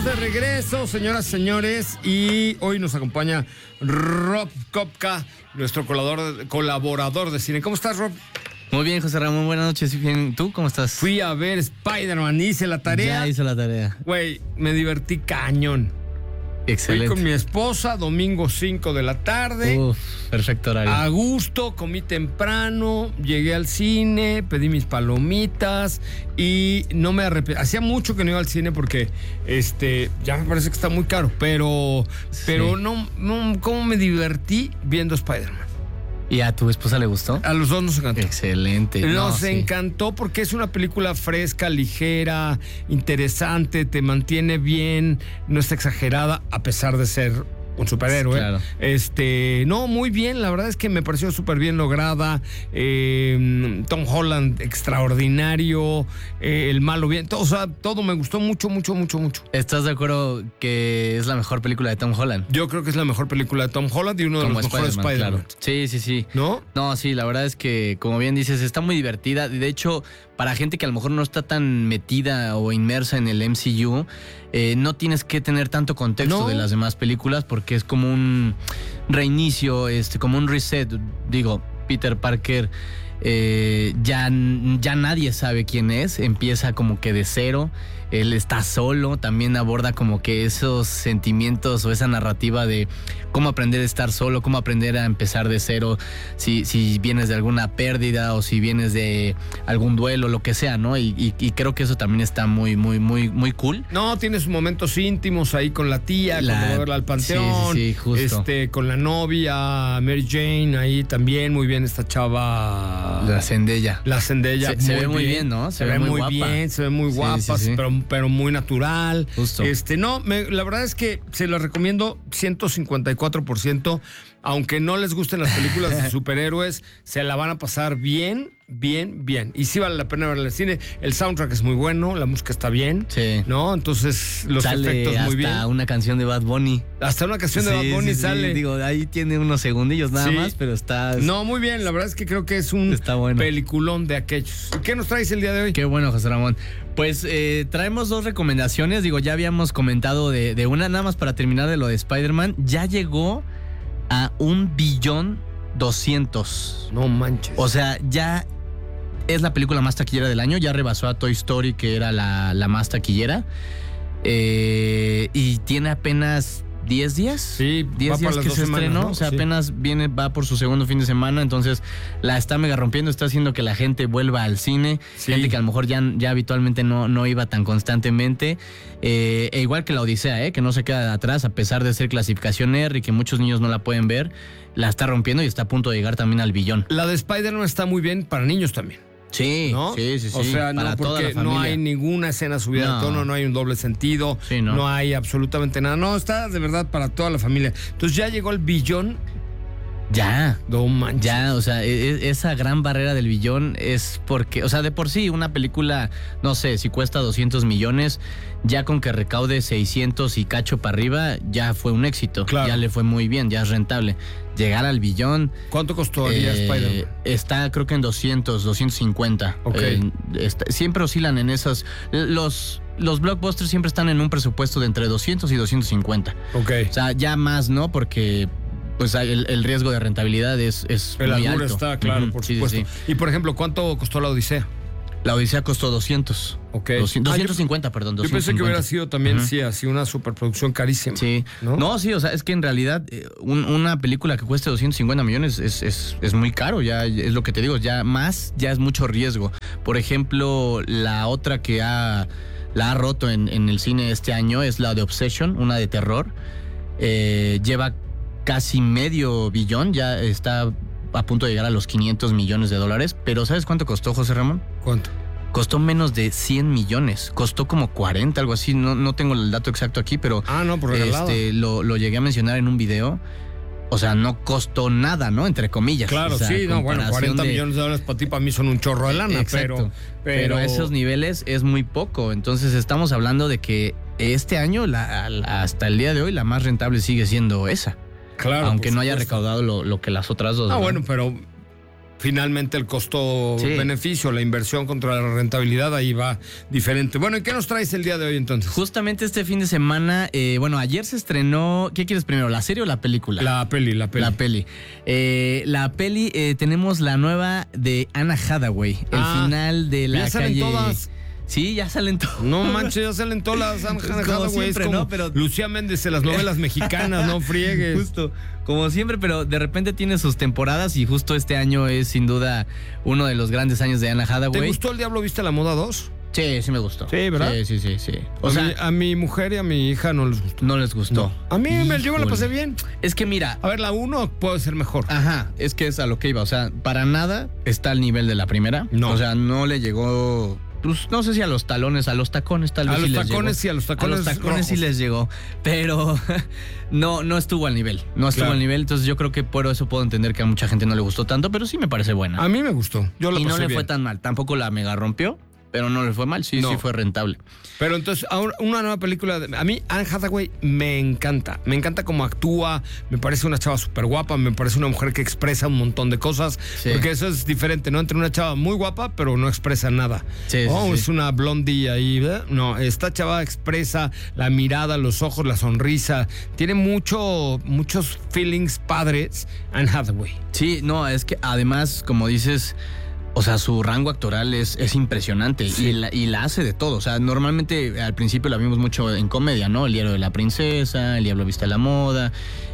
Estamos de regreso, señoras y señores, y hoy nos acompaña Rob Kopka, nuestro colaborador de cine. ¿Cómo estás, Rob? Muy bien, José Ramón, buenas noches. Bien, ¿tú cómo estás? Fui a ver Spider-Man, hice la tarea. Ya hice la tarea. Güey, me divertí cañón. Excelente. Fui con mi esposa, domingo 5 de la tarde. Uf, perfecto horario. A gusto, comí temprano, llegué al cine, pedí mis palomitas y no me arrepentí. Hacía mucho que no iba al cine porque ya me parece que está muy caro, pero no, cómo me divertí viendo Spider-Man. ¿Y a tu esposa le gustó? A los dos nos encantó. Excelente. Nos encantó porque es una película fresca, ligera, interesante, te mantiene bien, no está exagerada, a pesar de ser un superhéroe. Claro. No, muy bien, la verdad es que me pareció súper bien lograda. Tom Holland, extraordinario. El malo bien. Todo, o sea, todo me gustó mucho. ¿Estás de acuerdo que es la mejor película de Tom Holland? Yo creo que es la mejor película de Tom Holland y uno de los mejores Spider-Man. Claro. Sí. ¿No? No, sí, la verdad es que, como bien dices, está muy divertida. De hecho, para gente que a lo mejor no está tan metida o inmersa en el MCU, no tienes que tener tanto contexto de las demás películas porque es como un reinicio, como un reset. Digo, Peter Parker ya nadie sabe quién es, empieza como que de cero, él está solo, también aborda como que esos sentimientos o esa narrativa de cómo aprender a estar solo, cómo aprender a empezar de cero, si vienes de alguna pérdida o si vienes de algún duelo, lo que sea, ¿no? Y creo que eso también está muy cool. No, tienes momentos íntimos ahí con la tía, cuando va a verla al panteón. Sí, justo. Con la novia, Mary Jane, ahí también muy bien esta chava. La Zendaya. Se ve muy bien, ¿no? Se ve muy guapa. Bien, se ve muy guapa, sí. Pero muy natural. Justo. La verdad es que se la recomiendo 154%. Aunque no les gusten las películas de superhéroes, se la van a pasar bien. Y sí vale la pena ver el cine. El soundtrack es muy bueno, la música está bien. Sí. ¿No? Entonces, los efectos muy bien. Hasta una canción de Bad Bunny. Hasta una canción de Bad Bunny sale. Sí. Digo, ahí tiene unos segundillos nada más, pero está... No, muy bien. La verdad es que creo que es un peliculón de aquellos. ¿Qué nos traes el día de hoy? Qué bueno, José Ramón. Pues traemos dos recomendaciones. Digo, ya habíamos comentado de una, nada más para terminar de lo de Spider-Man. Ya llegó a 1.2 billion. No manches. O sea, ya es la película más taquillera del año. Ya rebasó a Toy Story, que era la más taquillera. Y tiene apenas 10 días. Sí, 10 días que se estrenó, ¿no? O sea, apenas va por su segundo fin de semana, entonces la está mega rompiendo, está haciendo que la gente vuelva al cine, gente que a lo mejor ya habitualmente no iba tan constantemente, igual que la Odisea, que no se queda atrás, a pesar de ser clasificación R y que muchos niños no la pueden ver, la está rompiendo y está a punto de llegar también al billón. La de Spider-Man está muy bien para niños también. Sí, ¿no? Sí. O sea, para no, toda la porque familia. no hay ninguna escena subida de tono, no hay un doble sentido, no hay absolutamente nada. No, está de verdad para toda la familia. Entonces ya llegó el billón. Ya. No manches. Ya, o sea, esa gran barrera del billón es porque, o sea, de por sí una película, no sé, si cuesta 200 millones, ya con que recaude 600 y cacho para arriba, ya fue un éxito. Claro. Ya le fue muy bien, ya es rentable. Llegar al billón... ¿Cuánto costaría Spider-Man? Está creo que en 250. Ok. Siempre oscilan en esas... Los blockbusters siempre están en un presupuesto de entre 200 y 250. Ok. O sea, ya más, ¿no? Porque... pues el riesgo de rentabilidad es muy alto. Está, claro, por supuesto. Sí. Y, por ejemplo, ¿cuánto costó la Odisea? La Odisea costó 200. Ok. 250, perdón. 250. Yo pensé que hubiera sido también, así una superproducción carísima. Sí. No, sí, o sea, es que en realidad una película que cueste 250 millones es muy caro, ya es lo que te digo, ya es mucho riesgo. Por ejemplo, la otra que la ha roto en el cine este año es la de Obsession, una de terror. Lleva casi $500 million, ya está a punto de llegar a los $500 millones. Pero ¿sabes cuánto costó, José Ramón? ¿Cuánto? Costó menos de 100 millones. Costó como 40, algo así. No tengo el dato exacto aquí, pero... por regalado. Lo llegué a mencionar en un video. O sea, no costó nada, ¿no? Entre comillas. Claro, o sea, sí, $40 millones para ti, para mí son un chorro de lana. Exacto. Pero a esos niveles es muy poco. Entonces estamos hablando de que este año, hasta el día de hoy, la más rentable sigue siendo esa. Claro. Aunque no haya recaudado lo que las otras dos. Bueno, pero finalmente el costo-beneficio, la inversión contra la rentabilidad, ahí va diferente. Bueno, ¿y qué nos traes el día de hoy entonces? Justamente este fin de semana, ayer se estrenó, ¿qué quieres primero, la serie o la película? La peli. La peli, tenemos la nueva de Anne Hathaway, el final de la ya calle. Salen todas. Sí, ya salen todas. No manches, ya salen todas las Anne Hathaway. Siempre, como ¿no? Pero Lucía Méndez en las novelas mexicanas, no friegues. Justo, como siempre, pero de repente tiene sus temporadas y justo este año es sin duda uno de los grandes años de Anne Hathaway. ¿Te gustó El Diablo Viste la Moda 2? Sí me gustó. Sí, ¿verdad? Sí. O sea, a mi mujer y a mi hija no les gustó. No les gustó. No. A mí yo me la pasé bien. Es que mira. A ver, la 1 puede ser mejor. Ajá, es que es a lo que iba. O sea, para nada está al nivel de la primera. No. O sea, no le llegó. Pues no sé si a los talones, a los tacones tal vez. A los sí tacones les sí, a los tacones. A los tacones rojos. sí les llegó. Pero no estuvo al nivel. No estuvo Claro. al nivel. Entonces yo creo que por eso puedo entender que a mucha gente no le gustó tanto, pero sí me parece buena. A mí me gustó. Yo la y no pasé le bien. fue tan mal. Tampoco la mega rompió, pero no le fue mal. Sí fue rentable. Pero entonces, ahora una nueva película. A mí, Anne Hathaway me encanta. Me encanta cómo actúa. Me parece una chava súper guapa. Me parece una mujer que expresa un montón de cosas. Sí. Porque eso es diferente, ¿no? Entre una chava muy guapa, pero no expresa nada. Sí. Es una blondie ahí, ¿verdad? No, esta chava expresa la mirada, los ojos, la sonrisa. Tiene muchos feelings padres, Anne Hathaway. Sí, no, es que además, como dices, o sea, su rango actoral es impresionante. Sí. Y la hace de todo. O sea, normalmente al principio la vimos mucho en comedia, ¿no? El diario de la princesa, El diablo viste la moda.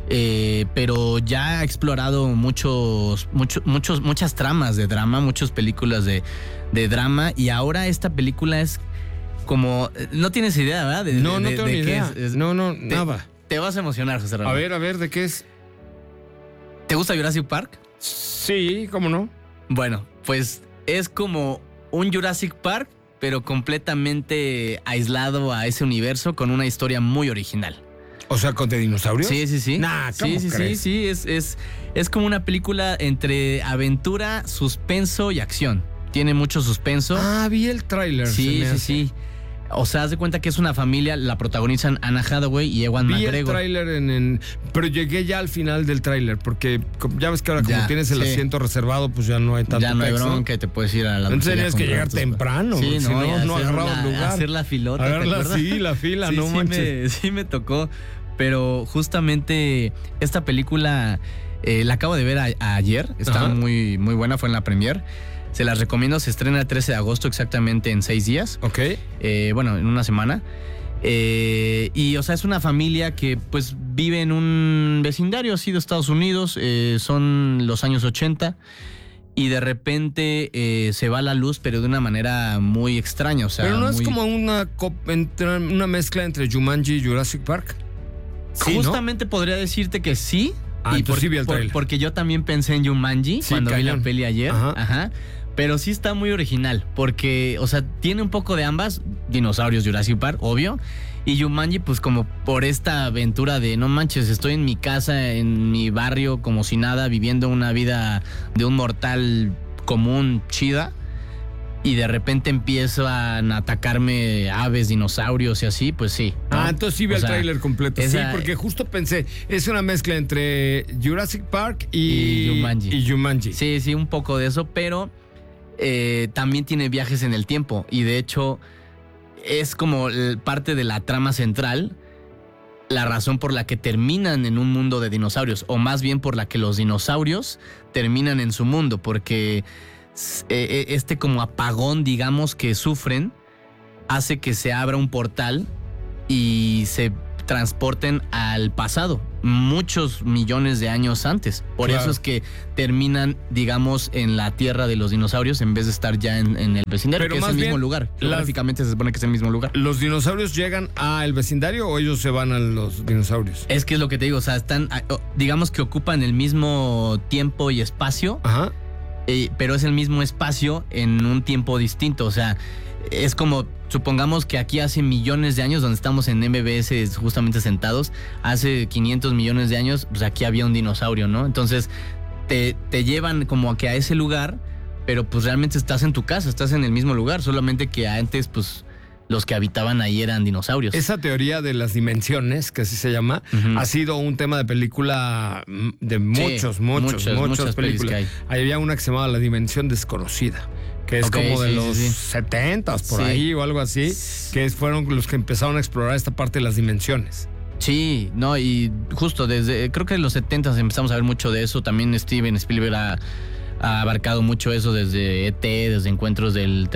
Pero ya ha explorado muchas tramas de drama, muchas películas de drama. Y ahora esta película es como... No tienes idea, ¿verdad? No tengo ni idea. Nada. Te vas a emocionar, José Ramón. A ver, ¿de qué es? ¿Te gusta Jurassic Park? Sí, ¿cómo no? Bueno, pues es como un Jurassic Park, pero completamente aislado a ese universo con una historia muy original. O sea, ¿con de dinosaurios? Sí. Nah, ¿cómo crees? Sí. Es como una película entre aventura, suspenso y acción. Tiene mucho suspenso. Vi el tráiler. Sí. O sea, haz de cuenta que es una familia, la protagonizan Anne Hathaway y Ewan McGregor. Vi el tráiler pero llegué ya al final del tráiler, porque ya ves que ahora como tienes el asiento reservado, pues ya no hay tanto ya no hay texto. bronca y te puedes ir a la Entonces tenías que llegar temprano. Sí, si no agarrabas lugar. Hacer la filota. A ver, la fila, no manches. Sí me tocó, pero justamente esta película la acabo de ver ayer, está muy, muy buena, fue en la premier. Se las recomiendo, se estrena el 13 de agosto exactamente en 6 días. Ok. En una semana. Y, o sea, es una familia que pues vive en un vecindario así de Estados Unidos, son los años 80 y de repente se va la luz, pero de una manera muy extraña, o sea... Pero no es como una mezcla entre Jumanji y Jurassic Park. Sí, justamente ¿no? Podría decirte que sí. Y sí vi el trailer. Porque yo también pensé en Jumanji cuando vi la peli ayer. Ajá. Pero sí está muy original, porque, o sea, tiene un poco de ambas, dinosaurios, Jurassic Park, obvio, y Jumanji, pues como por esta aventura de, no manches, estoy en mi casa, en mi barrio, como si nada, viviendo una vida de un mortal común, chida, y de repente empiezan a atacarme aves, dinosaurios y así, pues sí, ¿no? Entonces sí vi el tráiler completo. Sí, porque justo pensé, es una mezcla entre Jurassic Park y Jumanji. Sí, un poco de eso, pero... también tiene viajes en el tiempo y de hecho es como parte de la trama central, la razón por la que terminan en un mundo de dinosaurios, o más bien por la que los dinosaurios terminan en su mundo, porque este como apagón, digamos, que sufren hace que se abra un portal y se transporten al pasado, muchos millones de años antes. Por eso es que terminan, digamos, en la tierra de los dinosaurios en vez de estar ya en el vecindario, pero que es el mismo lugar. Geográficamente se supone que es el mismo lugar. ¿Los dinosaurios llegan al vecindario o ellos se van a los dinosaurios? Es que es lo que te digo, o sea, están, digamos que ocupan el mismo tiempo y espacio, pero es el mismo espacio en un tiempo distinto, o sea, es como... Supongamos que aquí hace millones de años, donde estamos en MBS justamente sentados, hace 500 millones de años, pues aquí había un dinosaurio, ¿no? Entonces te llevan como que a ese lugar, pero pues realmente estás en tu casa, estás en el mismo lugar, solamente que antes pues los que habitaban ahí eran dinosaurios. Esa teoría de las dimensiones, que así se llama, ha sido un tema de película de muchas películas. Que hay. Había una que se llamaba La Dimensión Desconocida, que es como de los 70s, por ahí o algo así, que fueron los que empezaron a explorar esta parte de las dimensiones. Sí, no, y justo desde, creo que en los 70s empezamos a ver mucho de eso. También Steven Spielberg ha abarcado mucho eso desde E.T., desde encuentros del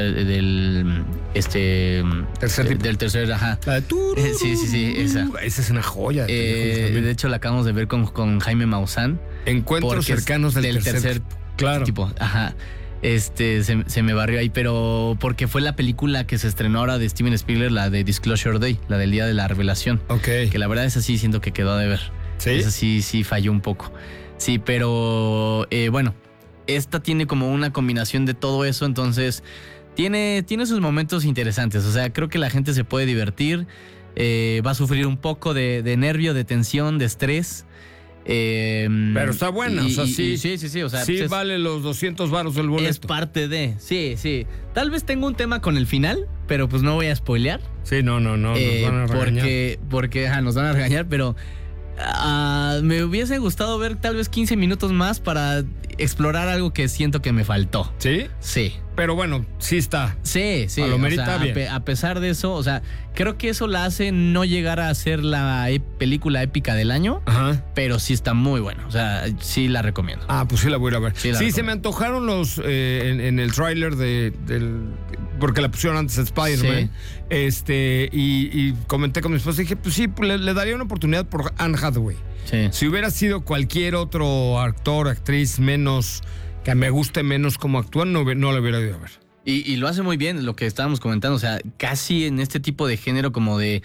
tercer, ajá. La de sí, esa. Esa es una joya. De hecho, la acabamos de ver con Jaime Maussan. Encuentros cercanos del tercer claro. Tipo, ajá. Se me barrió ahí, pero porque fue la película que se estrenó ahora de Steven Spielberg, la de Disclosure Day, la del Día de la Revelación. Ok. Que la verdad es así, siento que quedó de ver. ¿Sí? Esa sí falló un poco. Sí, pero bueno, esta tiene como una combinación de todo eso, entonces tiene sus momentos interesantes. O sea, creo que la gente se puede divertir, va a sufrir un poco de nervio, de tensión, de estrés. Pero está buena, o sea, sí. O sea, sí, vale los $200 del boleto. Es parte de, sí. Tal vez tengo un tema con el final, pero pues no voy a spoilear. Sí, no, nos van a regañar. Porque nos van a regañar, pero me hubiese gustado ver tal vez 15 minutos más para explorar algo que siento que me faltó. ¿Sí? Sí. Pero bueno, sí está. Sí. A lo merita bien. A pesar de eso, o sea, creo que eso la hace no llegar a ser la película épica del año. Ajá. Pero sí está muy buena. O sea, sí la recomiendo. Pues sí la voy a ir a ver. Sí, se me antojaron los en el tráiler porque la pusieron antes de Spider-Man. Sí. Y comenté con mi esposa y dije, pues sí, le daría una oportunidad por Anne Hathaway. Sí. Si hubiera sido cualquier otro actor, actriz que me guste menos cómo actúan, no le hubiera ido a ver. Y lo hace muy bien, lo que estábamos comentando. O sea, casi en este tipo de género como de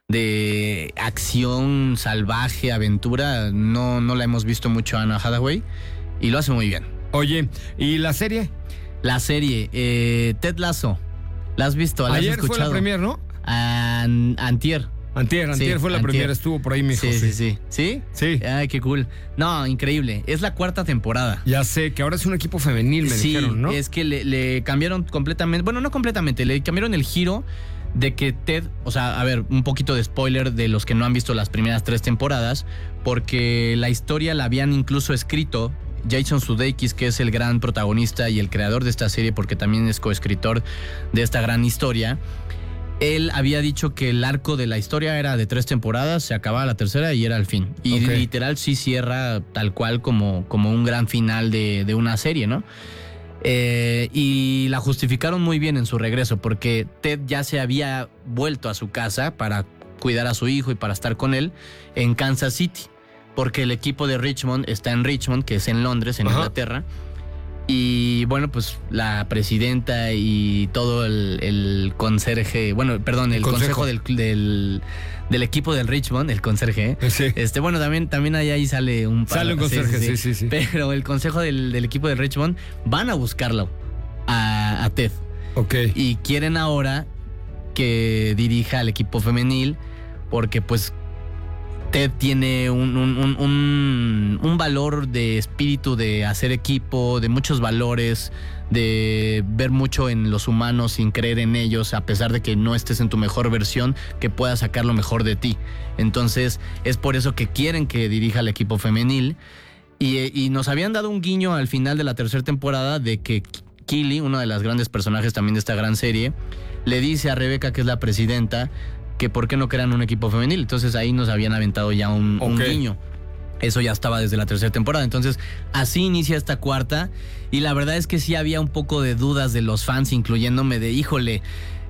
acción salvaje, aventura, no la hemos visto mucho a Anne Hathaway. Y lo hace muy bien. Oye, ¿y la serie? La serie, Ted Lasso. ¿La has visto? ¿La has escuchado? Ayer fue la premier, ¿no? Antier fue la primera, estuvo por ahí mi hijo. Sí. ¿Sí? Sí. Ay, qué cool. No, increíble. Es la 4ª temporada. Ya sé, que ahora es un equipo femenil, me dijeron, ¿no? Sí, es que le cambiaron completamente, bueno, no completamente, le cambiaron el giro de que Ted, o sea, a ver, un poquito de spoiler de los que no han visto las primeras 3 temporadas, porque la historia la habían incluso escrito Jason Sudeikis, que es el gran protagonista y el creador de esta serie, porque también es coescritor de esta gran historia. Él había dicho que el arco de la historia era de 3 temporadas, se acababa la tercera y era el fin. Y literal sí cierra tal cual como un gran final de una serie, ¿no? Y la justificaron muy bien en su regreso, porque Ted ya se había vuelto a su casa para cuidar a su hijo y para estar con él en Kansas City, porque el equipo de Richmond está en Richmond, que es en Londres, en Inglaterra. Y bueno, pues la presidenta y todo el conserje, bueno, perdón, el consejo del equipo del Richmond, el conserje. Sí. Bueno, también ahí sale un conserje, sí. Pero el consejo del equipo del Richmond van a buscarlo a Ted. Ok. Y quieren ahora que dirija al equipo femenil, porque pues Ted tiene un valor de espíritu, de hacer equipo, de muchos valores, de ver mucho en los humanos sin creer en ellos, a pesar de que no estés en tu mejor versión, que puedas sacar lo mejor de ti. Entonces es por eso que quieren que dirija al equipo femenil. Y nos habían dado un guiño al final de la 3ª temporada de que Keely, uno de los grandes personajes también de esta gran serie, le dice a Rebecca, que es la presidenta, que por qué no crean un equipo femenil. Entonces ahí nos habían aventado ya un guiño. Eso ya estaba desde la 3ª temporada. Entonces así inicia esta 4ª. Y la verdad es que sí había un poco de dudas de los fans, incluyéndome, de híjole,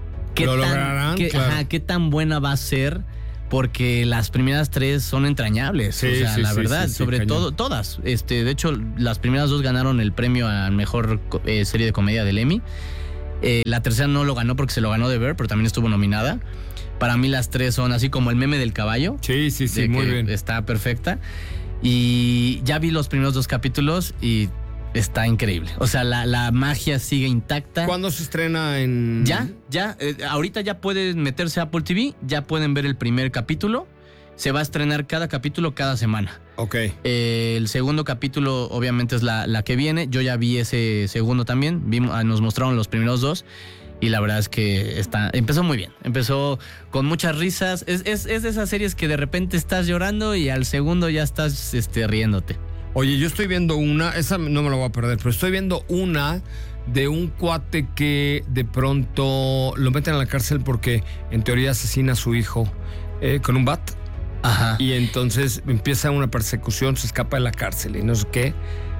¿qué tan buena va a ser? Porque las primeras 3 son entrañables. Sí, o sea, la verdad, sobre cañón. todo todas. De hecho, las primeras 2 ganaron el premio a mejor serie de comedia del Emmy. La tercera no lo ganó porque se lo ganó The Bear, pero también estuvo nominada. Para mí las 3 son así como el meme del caballo. Sí, muy bien. Está perfecta. Y ya vi los primeros 2 capítulos y está increíble. O sea, la magia sigue intacta. ¿Cuándo se estrena en...? Ya. Ahorita ya pueden meterse a Apple TV, ya pueden ver el primer capítulo. Se va a estrenar cada capítulo cada semana. Ok. El segundo capítulo obviamente es la que viene. Yo ya vi ese segundo también. Nos mostraron los primeros 2. y la verdad es que empezó muy bien, empezó con muchas risas, es de esas series que de repente estás llorando y al segundo ya estás riéndote. Oye, yo estoy viendo esa no me la voy a perder, pero estoy viendo una de un cuate que de pronto lo meten a la cárcel porque en teoría asesina a su hijo con un bat. Ajá. Y entonces empieza una persecución, se escapa de la cárcel y no sé qué.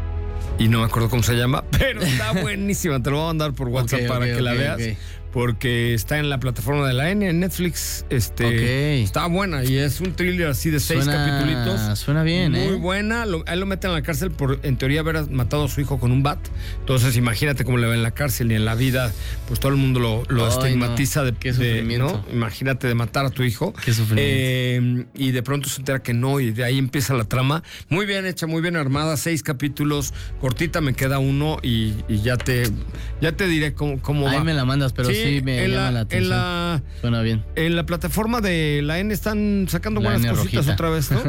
Y no me acuerdo cómo se llama, pero está buenísima. Te lo voy a mandar por WhatsApp para que la veas. Porque está en la plataforma de la N, en Netflix. Está buena y es un thriller así de 6 capitulitos. Suena bien, Muy buena. A él lo meten a la cárcel por, en teoría, haber matado a su hijo con un bat. Entonces, imagínate cómo le va en la cárcel y en la vida. Pues todo el mundo lo estigmatiza qué sufrimiento. ¿no? Imagínate de matar a tu hijo. Qué sufrimiento. Y de pronto se entera que no, y de ahí empieza la trama. Muy bien hecha, muy bien armada. 6 capítulos. Cortita, me queda uno y ya te diré cómo va. Ahí me la mandas, pero sí me llama la atención. Suena bien. En la plataforma de la N están sacando la buenas N cositas rojita. otra vez, ¿no?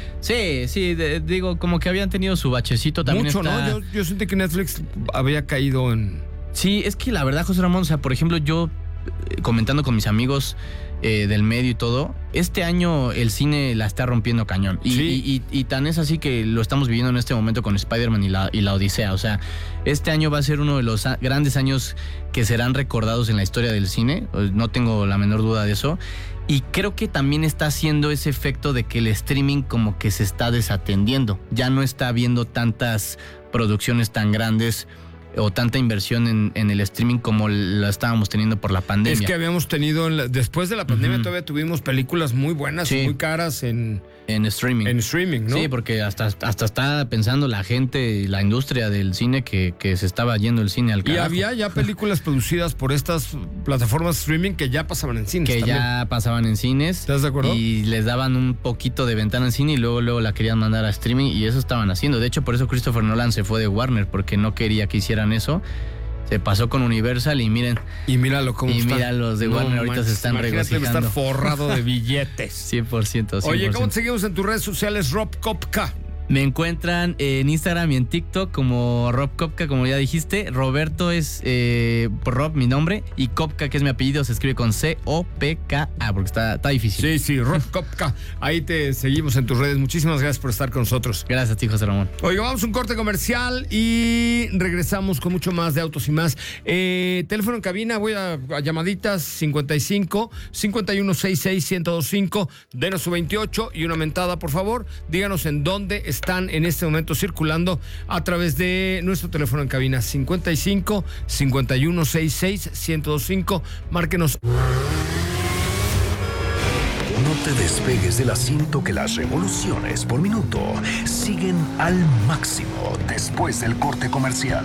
Sí, digo, como que habían tenido su bachecito también. Mucho, ¿no? Yo sentí que Netflix había caído en... Sí, es que la verdad, José Ramón, o sea, por ejemplo, yo comentando con mis amigos del medio y todo, este año el cine la está rompiendo cañón. Y tan es así que lo estamos viviendo en este momento con Spider-Man y la Odisea. O sea, este año va a ser uno de los grandes años que serán recordados en la historia del cine. No tengo la menor duda de eso. Y creo que también está haciendo ese efecto de que el streaming como que se está desatendiendo. Ya no está habiendo tantas producciones tan grandes o tanta inversión en el streaming como la estábamos teniendo por la pandemia. Es que habíamos tenido, después de la pandemia todavía tuvimos películas muy buenas y muy caras en streaming. En streaming, ¿no? Sí, porque hasta está pensando la gente, la industria del cine que se estaba yendo el cine al carajo. Y había ya películas producidas por estas plataformas streaming que ya pasaban en cines. Que también ya pasaban en cines. ¿Estás de acuerdo? Y les daban un poquito de ventana en cine y luego la querían mandar a streaming y eso estaban haciendo. De hecho, por eso Christopher Nolan se fue de Warner, porque no quería que hicieran eso. Se pasó con Universal y miren. Y míralo cómo está. Y mira, los de Warner ahorita se están regocijando. Imagínate estar forrado de billetes. 100%. Oye, ¿cómo te seguimos en tus redes sociales, Rob Kopka? Me encuentran en Instagram y en TikTok como Rob Kopka, como ya dijiste. Roberto es por Rob, mi nombre. Y Kopka, que es mi apellido, se escribe con C-O-P-K-A, porque está difícil. Sí, Rob Kopka. Ahí te seguimos en tus redes. Muchísimas gracias por estar con nosotros. Gracias a ti, José Ramón. Oiga, vamos a un corte comercial y regresamos con mucho más de Autos y Más. Teléfono en cabina, voy a llamaditas 55 5166 1025. Denos su 28 y una mentada, por favor. Díganos en dónde están en este momento circulando a través de nuestro teléfono en cabina 55 5166 1025. Márquenos. No te despegues del asiento, que las revoluciones por minuto siguen al máximo después del corte comercial.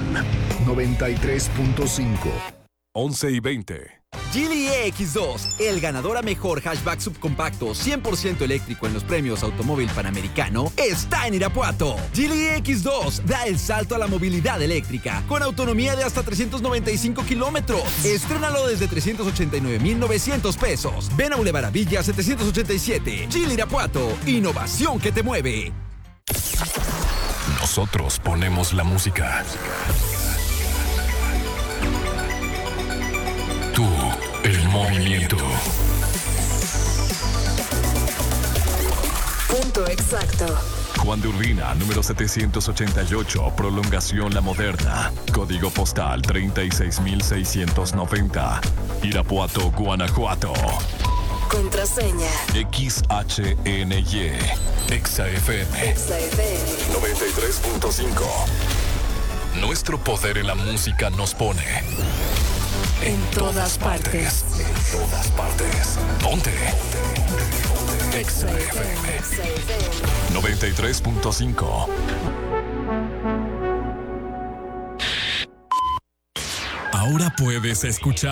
93.5. 11:20. Geely EX2, el ganador a mejor hatchback subcompacto 100% eléctrico en los premios Automóvil Panamericano, está en Irapuato. Geely EX2 da el salto a la movilidad eléctrica con autonomía de hasta 395 kilómetros. Estrénalo desde 389,900 pesos. Ven a Boulevard Villa 787. Geely Irapuato, innovación que te mueve. Nosotros ponemos la música. Tú, el movimiento. Punto exacto. Juan de Urbina, número 788, prolongación La Moderna. Código postal 36,690. Irapuato, Guanajuato. Contraseña. XHNY. XFM. XFM. 93.5. Nuestro poder en la música nos pone En todas partes. En todas partes. Ponte. XFM 93.5. Ahora puedes escuchar